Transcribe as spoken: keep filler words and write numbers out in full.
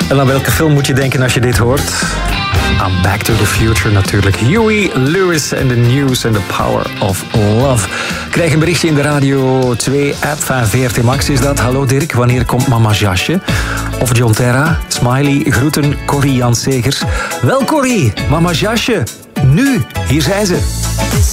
En aan welke film moet je denken als je dit hoort? Aan Back to the Future natuurlijk. Huey Lewis en The News and the Power of Love. Krijg een berichtje in de Radio twee app van V R T Max is dat. Hallo Dirk, wanneer komt Mama's Jasje? Of John Terra, Smiley, groeten, Corrie Jan Segers. Wel Corrie, Mama's Jasje. Nu, hier zijn ze.